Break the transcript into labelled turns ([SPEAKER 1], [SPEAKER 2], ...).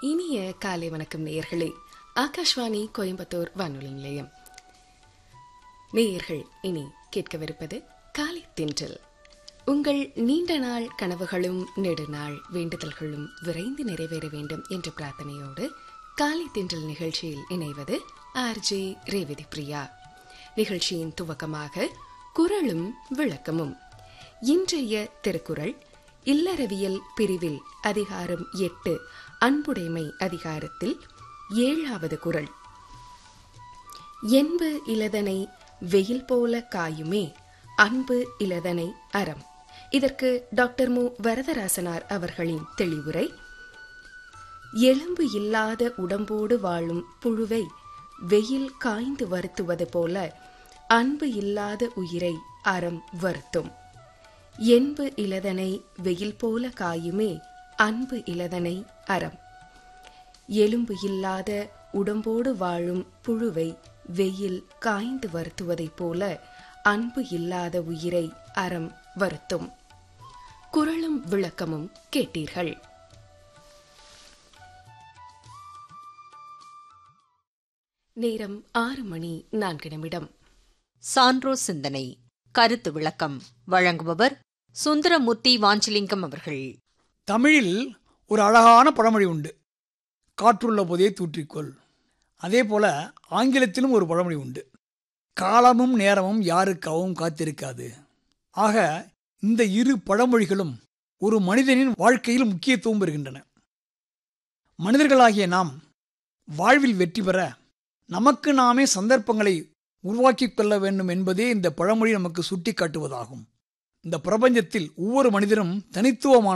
[SPEAKER 1] இனிய காலை வணக்கம் நேயர்களே. ஆகாஷ்வாணி கோயம்புத்தூர் வானொலி நிலையம். நேயர்கள் இனி கேட்கவிருப்பது காலை தென்றல். உங்கள் நீண்ட நாள் கனவுகளும் நெடுநாள் வேண்டுதல்களும் விரைந்து நிறைவேற வேண்டும் என்ற பிரார்த்தனையோடு காலை தென்றல் நிகழ்ச்சியில் இணைவது ஆர்ஜே ரேவதி பிரியா. நிகழ்ச்சியின் துவக்கமாக குறளும் விளக்கமும். இன்றைய திருக்குறள் இல்லறவியல் பிரிவில் அதிகாரம் 8 அன்புடைமை அதிகாரத்தில் 7வது குறள். என்பு இலதனை வெயில் போல காயுமே, அன்பு இலதனை அறம். இதற்கு டாக்டர் மு வரதராசனார் அவர்களின் தெளிவுரை: எலும்பு இல்லாத உடம்போடு வாழும் புழுவை வெயில் காய்ந்து வருத்துவது போல அன்பு இல்லாத உயிரை அறம் வருத்தும். என்பு இலதனை வெயில் போல காயுமே, அன்பு இலதனை அறம். எலும்பு இல்லாத உடம்போடு வாழும் புழுவை வெயில் காய்ந்து வருத்துவதைப் போல அன்பு இல்லாத உயிரை அறம் வருத்தும். குறளும் விளக்கமும் கேட்டீர்கள். நேரம் 6:04.
[SPEAKER 2] சான்றோ சிந்தனை கருத்து விளக்கம் வழங்குபவர் சுந்தரமூர்த்தி வாஞ்சலிங்கம் அவர்கள்.
[SPEAKER 3] தமிழில் ஒரு அழகான பழமொழி உண்டு: காற்றுள்ள போதே தூற்றிக்கொள். அதே போல ஆங்கிலத்திலும் ஒரு பழமொழி உண்டு: காலமும் நேரமும் யாருக்காகவும் காத்திருக்காது. ஆக இந்த இரு பழமொழிகளும் ஒரு மனிதனின் வாழ்க்கையில் முக்கியத்துவம் பெறுகின்றன. மனிதர்களாகிய நாம் வாழ்வில் வெற்றி பெற நமக்கு நாமே சந்தர்ப்பங்களை உருவாக்கிக் கொள்ள வேண்டும் என்பதே இந்த பழமொழி நமக்கு சுட்டி காட்டுவதாகும். இந்த பிரபஞ்சத்தில் ஒவ்வொரு மனிதனும் தனித்துவமான